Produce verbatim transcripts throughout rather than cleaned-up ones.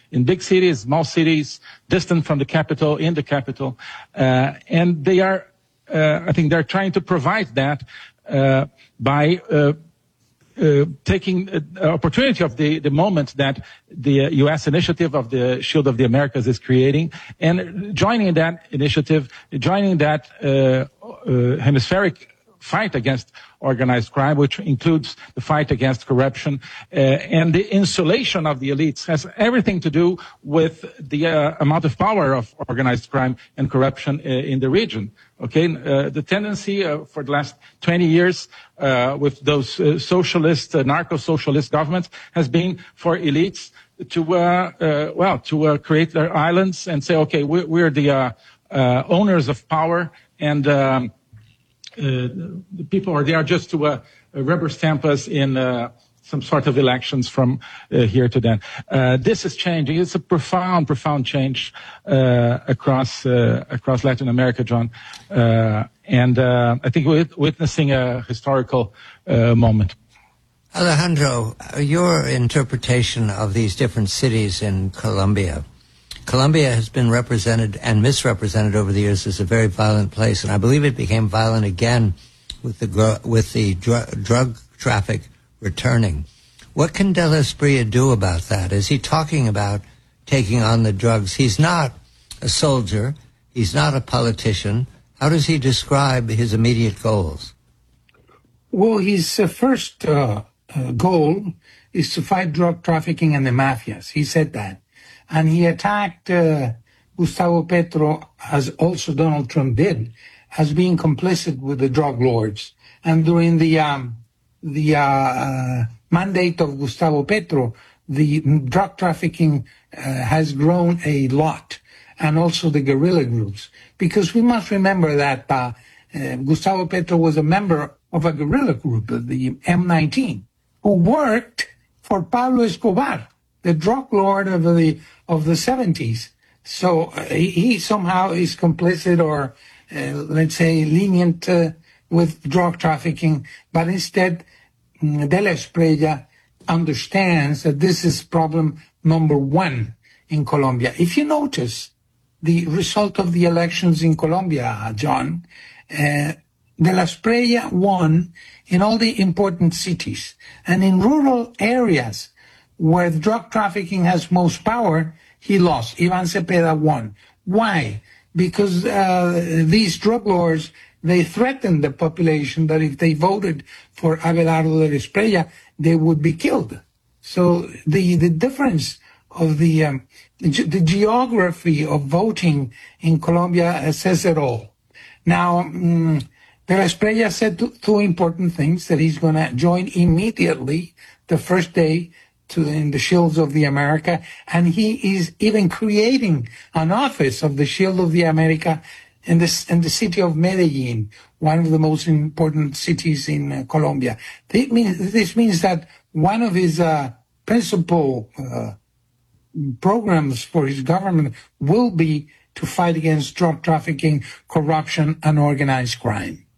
in big cities, small cities, distant from the capital, in the capital. Uh, and they are, uh, I think they're trying to provide that uh, by uh, Uh, taking uh, opportunity of the, the moment that the uh, U S initiative of the Shield of the Americas is creating, and joining that initiative, joining that uh, uh, hemispheric fight against organized crime, which includes the fight against corruption, uh, and the insulation of the elites has everything to do with the uh, amount of power of organized crime and corruption uh, in the region. Okay, uh, the tendency uh, for the last twenty years uh, with those uh, socialist, uh, narco-socialist governments has been for elites to, uh, uh, well, to uh, create their islands and say, okay, we're, we're the uh, uh, owners of power, and um, uh, the people are there just to uh, rubber stamp us in uh, some sort of elections from uh, here to then. Uh, this is changing. It's a profound, profound change uh, across uh, across Latin America, John. Uh, and uh, I think we're witnessing a historical uh, moment. Alejandro, your interpretation of these different cities in Colombia. Colombia has been represented and misrepresented over the years as a very violent place, and I believe it became violent again with the with the dr- drug traffic returning. What can De la Espriella do about that? Is he talking about taking on the drugs? He's not a soldier. He's not a politician. How does he describe his immediate goals? Well, his uh, first uh, uh, goal is to fight drug trafficking and the mafias. He said that. And he attacked uh, Gustavo Petro, as also Donald Trump did, as being complicit with the drug lords. And during the um, the uh, uh, mandate of Gustavo Petro, the drug trafficking uh, has grown a lot, and also the guerrilla groups. Because we must remember that uh, uh, Gustavo Petro was a member of a guerrilla group, the M nineteen, who worked for Pablo Escobar, the drug lord of the of the seventies. So uh, he, he somehow is complicit, or uh, let's say lenient uh, with drug trafficking, but instead De la Espriella understands that this is problem number one in Colombia. If you notice the result of the elections in Colombia, John, uh, De la Espriella won in all the important cities, and in rural areas where drug trafficking has most power, he lost. Ivan Cepeda won. Why? Because uh, these drug lords, they threatened the population that if they voted for Abelardo de la Espriella, they would be killed. So the, the difference of the, um, the geography of voting in Colombia says it all. Now, um, de la Espriella said two, two important things, that he's going to join immediately the first day to in the Shields of the America, and he is even creating an office of the Shield of the America in the, in the city of Medellin, one of the most important cities in uh, Colombia. This means, this means that one of his uh, principal uh, programs for his government will be to fight against drug trafficking, corruption, and organized crime.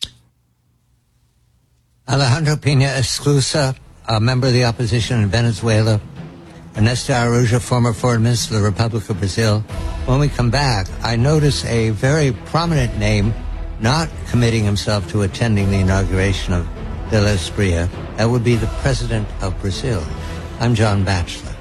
Alejandro Pina Esclusa, a member of the opposition in Venezuela, Ernesto Araújo, former foreign minister of the Republic of Brazil. When we come back, I notice a very prominent name not committing himself to attending the inauguration of De la Espriella. That would be the president of Brazil. I'm John Batchelor.